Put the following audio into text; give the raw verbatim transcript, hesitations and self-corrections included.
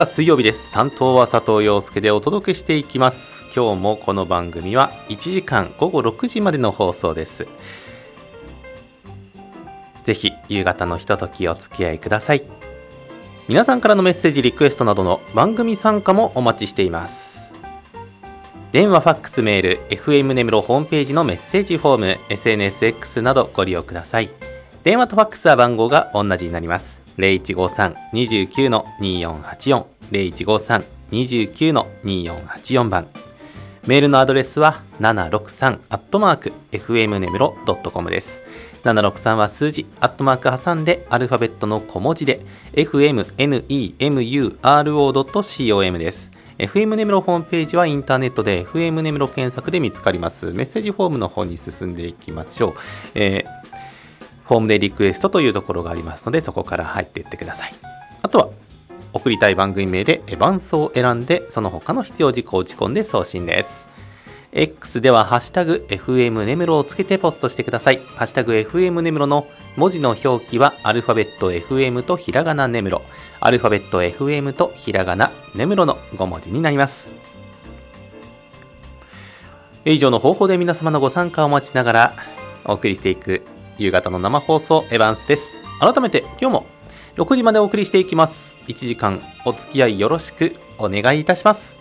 水曜日です。担当は佐藤陽介でお届けしていきます。今日もこの番組はいちじかんごごろくじまでの放送です。ぜひ夕方のひとときお付き合いください。皆さんからのメッセージ、リクエストなどの番組参加もお待ちしています。電話、ファックス、メール、エフエム 根室ホームページのメッセージフォーム、エスエヌエスエックス などご利用ください。電話とファックスは番号が同じになります。ゼロいちごさん にじゅうきゅう にーよんはちよん ゼロいちごさん にじゅうきゅう にーよんはちよん 番。メールのアドレスはななろくさん アットマーク エフエム 根室 ドットコム です。ななろくさんは数字、アットマーク挟んでアルファベットの小文字で エフエム ネム ロー ドット コム です。エフエム 根室ホームページはインターネットで エフエム 根室検索で見つかります。メッセージフォームの方に進んでいきましょう。えーフォームでリクエストというところがありますので、そこから入っていってください。あとは送りたい番組名で番号を選んで、その他の必要事項を打ち込んで送信です。 X ではハッシュタグ エフエム 根室をつけてポストしてください。ハッシュタグ エフエム 根室の文字の表記はアルファベット エフエム とひらがな根室、アルファベット エフエム とひらがな根室のご文字になります。以上の方法で皆様のご参加をお待ちながらお送りしていく夕方の生放送、エヴァンスです。改めて今日もろくじまでお送りしていきます。いちじかんお付き合いよろしくお願いいたします。